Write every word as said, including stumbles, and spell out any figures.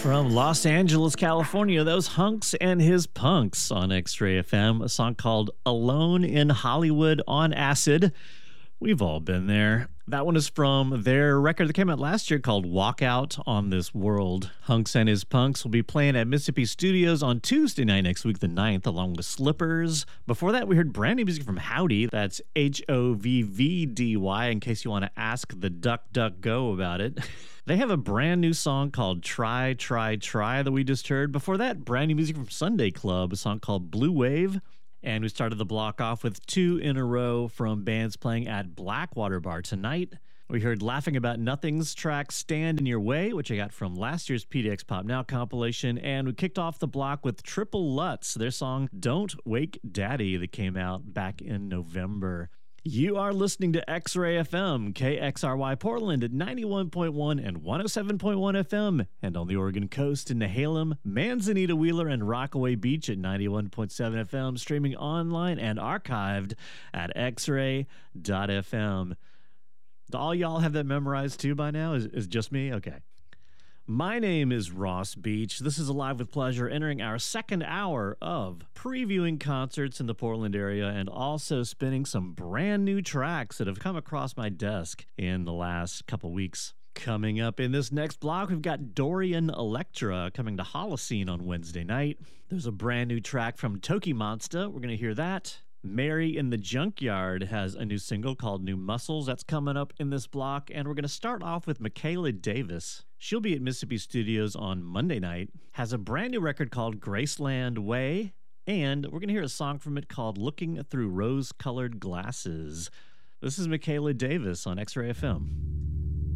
From Los Angeles, California, those Hunks and His Punks on X-Ray F M, a song called Alone in Hollywood on Acid. We've all been there. That one is from their record that came out last year called Walk Out on This World. Hunks and His Punks will be playing at Mississippi Studios on Tuesday night next week, the ninth, along with Slippers. Before that, we heard brand new music from Howdy. That's H O V V D Y, in case you want to ask the Duck Duck Go about it. They have a brand new song called Try, Try, Try that we just heard. Before that, brand new music from Sunday Club, a song called Blue Wave. And we started the block off with two in a row from bands playing at Blackwater Bar tonight. We heard Laughing About Nothing's track Stand in Your Way, which I got from last year's P D X Pop Now compilation. And we kicked off the block with Triple Lutz, their song Don't Wake Daddy, that came out back in November. You are listening to X-Ray F M, K X R Y Portland at ninety-one point one and one oh seven point one F M, and on the Oregon coast in Nehalem, Manzanita, Wheeler, and Rockaway Beach at ninety-one point seven F M, streaming online and archived at x ray dot f m. Do all y'all have that memorized too by now? Is is just me? Okay. My name is Ross Beach. This is Alive with Pleasure, entering our second hour of previewing concerts in the Portland area and also spinning some brand new tracks that have come across my desk in the last couple weeks. Coming up in this next block, we've got Dorian Electra coming to Holocene on Wednesday night. There's a brand new track from Toki Monsta. We're going to hear that. Mary in the Junkyard has a new single called New Muscles. That's coming up in this block. And we're going to start off with Michaela Davis. She'll be at Mississippi Studios on Monday night. Has a brand new record called Graceland Way. And we're going to hear a song from it called Looking Through Rose-Colored Glasses. This is Michaela Davis on X-Ray F M.